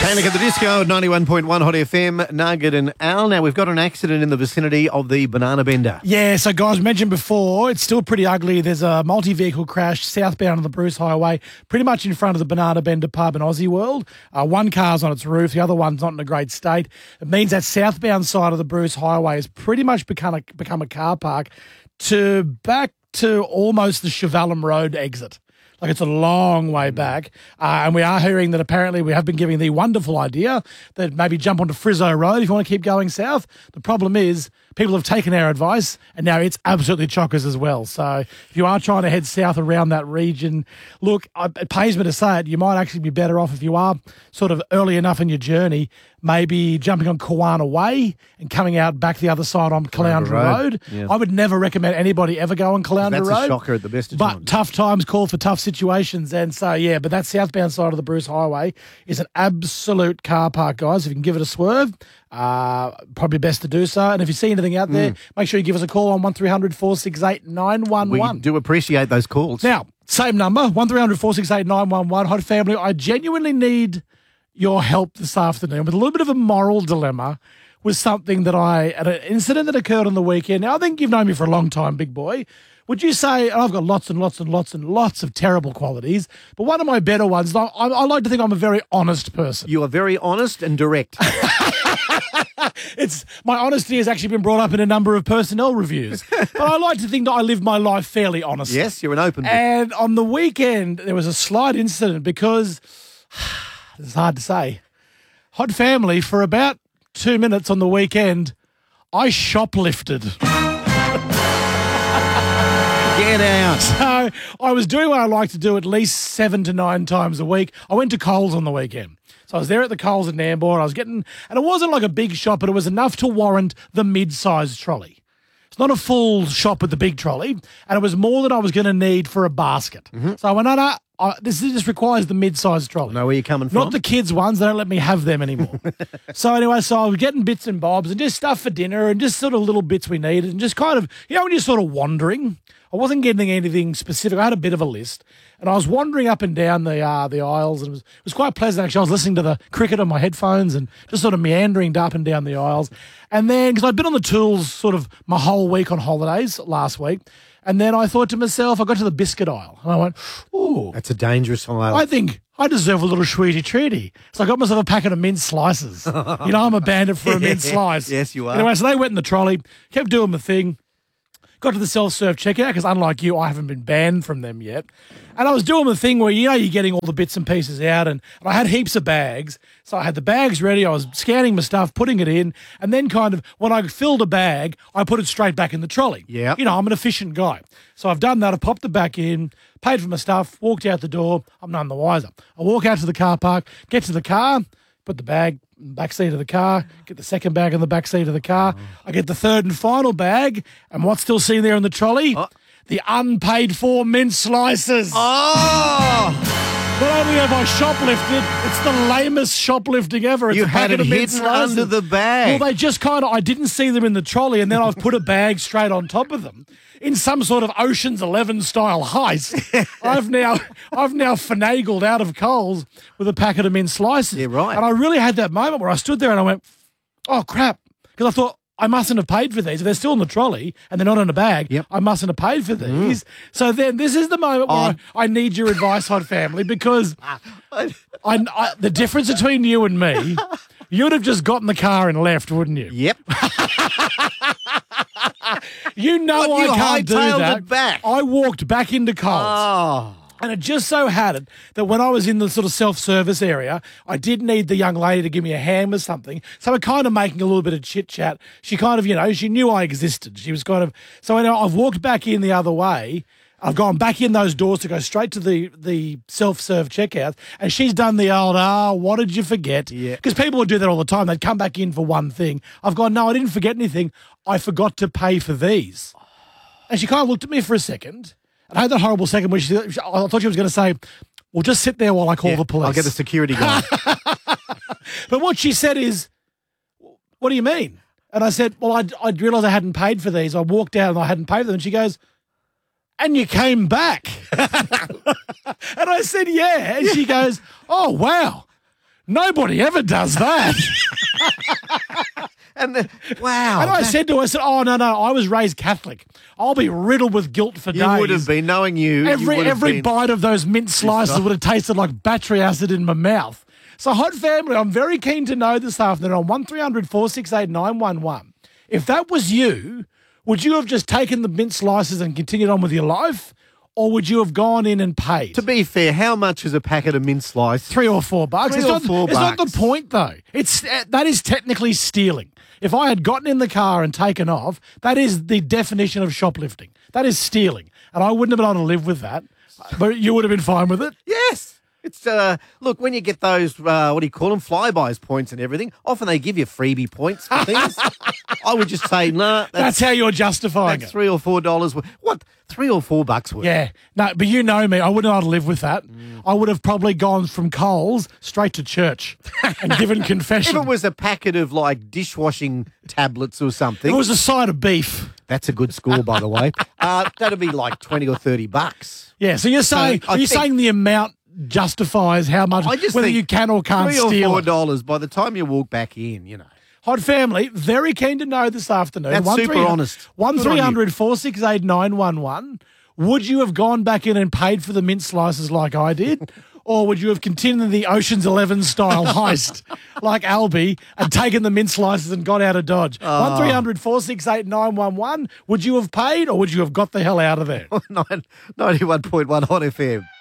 Panic at the Disco, 91.1 Hot FM, Nugget and Al. Now, we've got an accident in the vicinity of the Banana Bender. Yeah, so guys, mentioned before, it's still pretty ugly. There's a multi-vehicle crash southbound on the Bruce Highway, pretty much in front of the Banana Bender pub in Aussie World. One car's on its roof, the other one's not in a great state. It means that southbound side of the Bruce Highway has pretty much become a car park back to almost the Chevelham Road exit. Like, it's a long way back. And we are hearing that apparently we have been giving the wonderful idea that maybe jump onto Frizzo Road if you want to keep going south. The problem is people have taken our advice and now it's absolutely chockers as well. So if you are trying to head south around that region, look, it pays me to say it, you might actually be better off if you are sort of early enough in your journey, maybe jumping on Kawana Way and coming out back the other side on Caloundra Road. Yeah. I would never recommend anybody ever go on Caloundra Road. That's a shocker at the best of But times. tough times call for tough situations. And so, yeah, but that southbound side of the Bruce Highway is an absolute car park, guys. If you can give it a swerve, probably best to do so. And if you see anything out there, make sure you give us a call on 1300 468 911. We do appreciate those calls. Now, same number, 1300 468 911. Hot family, I genuinely need your help this afternoon with a little bit of a moral dilemma with something that at an incident that occurred on the weekend. Now, I think you've known me for a long time, big boy. Would you say, and I've got lots and lots and lots and lots of terrible qualities, but one of my better ones, I like to think I'm a very honest person. You are very honest and direct. My honesty has actually been brought up in a number of personnel reviews. But I like to think that I live my life fairly honestly. Yes, you're an open book. And on the weekend, there was a slight incident because, it's hard to say, Hot family, for about 2 minutes on the weekend, I shoplifted. Get out. So I was doing what I like to do at least 7 to 9 times a week. I went to Coles on the weekend. So I was there at the Coles in Nambour. And it wasn't like a big shop, but it was enough to warrant the mid-sized trolley. It's not a full shop with the big trolley, and it was more than I was going to need for a basket. Mm-hmm. So I went, no, this requires the mid-sized trolley. Know where you're coming from? Not the kids' ones. They don't let me have them anymore. So anyway, I was getting bits and bobs and just stuff for dinner and just sort of little bits we needed and just kind of, when you're sort of wandering. I wasn't getting anything specific. I had a bit of a list, and I was wandering up and down the aisles, and it was quite pleasant, actually. I was listening to the cricket on my headphones and just sort of meandering up and down the aisles. And then, because I'd been on the tools sort of my whole week on holidays last week, and then I thought to myself, I got to the biscuit aisle, and I went, ooh. That's a dangerous aisle. I think I deserve a little sweetie treaty. So I got myself a packet of mint slices. I'm a bandit for a mint slice. Yes, you are. Anyway, so they went in the trolley, kept doing the thing. Got to the self-serve checkout because, unlike you, I haven't been banned from them yet. And I was doing the thing where, you're getting all the bits and pieces out, and I had heaps of bags. So I had the bags ready. I was scanning my stuff, putting it in, and then kind of, when I filled a bag, I put it straight back in the trolley. Yeah. I'm an efficient guy. So I've done that. I popped it back in, paid for my stuff, walked out the door. I'm none the wiser. I walk out to the car park, get to the car, put the bag in the back seat of the car, get the second bag in the back seat of the car. I get the third and final bag, and what's still sitting there in the trolley? The unpaid for mint slices. Oh! Not only have I shoplifted, it's the lamest shoplifting ever. It's You a had packet it of mint hidden slices. under the bag. Well, they just I didn't see them in the trolley, and then I've put a bag straight on top of them. In some sort of Ocean's 11 style heist, I've now finagled out of Coles with a packet of mint slices. Yeah, right. And I really had that moment where I stood there and I went, oh, crap. Because I thought, I mustn't have paid for these. If they're still in the trolley and they're not in a bag, I mustn't have paid for these. So then this is the moment where I need your advice, Hot family, because the difference between you and me, you'd have just got in the car and left, wouldn't you? Yep. I can't do hightailed that. it back. I walked back into Coles. Oh. And it just so had it that when I was in the sort of self-service area, I did need the young lady to give me a hand with something. So we're kind of making a little bit of chit-chat. She kind of, she knew I existed. She was kind of... So I've walked back in the other way. I've gone back in those doors to go straight to the self-serve checkout, and she's done the old, what did you forget? Yeah. Because people would do that all the time. They'd come back in for one thing. I've gone, no, I didn't forget anything. I forgot to pay for these. And she kind of looked at me for a second, and I had that horrible second where I thought she was going to say, well, just sit there while I call the police. I'll get the security guard. But what she said is, what do you mean? And I said, well, I'd realised I hadn't paid for these. I walked out and I hadn't paid for them. And she goes, and you came back. And I said, yeah. And she goes, oh, wow. Nobody ever does that. Wow. And I said to her, oh, no, I was raised Catholic. I'll be riddled with guilt for days. You would have been, knowing you. Every bite of those mint slices would have tasted like battery acid in my mouth. So, Hot Family, I'm very keen to know this afternoon on 1300 468 911. If that was you, would you have just taken the mint slices and continued on with your life? Or would you have gone in and paid? To be fair, how much is a packet of mint slice? $3 or $4. $3 or $4. It's not the point, though. That is technically stealing. If I had gotten in the car and taken off, that is the definition of shoplifting. That is stealing. And I wouldn't have been able to live with that. But you would have been fine with it? Yes. It's look, when you get those, what do you call them, flybys points and everything, often they give you freebie points for things. I would just say, nah. That's how you're justifying that's it. $3 or $4. What? $3 or $4 worth? Yeah. No, but you know me. I wouldn't know how to live with that. I would have probably gone from Coles straight to church and given confession. If it was a packet of, like, dishwashing tablets or something. It was a side of beef. That's a good score, by the way. That'd be like $20 or $30. Yeah, so you're saying, are you saying the amount justifies how much, whether you can or can't steal $3 or $4 by the time you walk back in, you know. Hot Family, very keen to know this afternoon. That's super honest. 1300 468 911. Would you have gone back in and paid for the mint slices like I did? Or would you have continued the Ocean's 11 style heist like Albie and taken the mint slices and got out of Dodge? 1300 468 911. Would you have paid or would you have got the hell out of there? 91.1 Hot FM.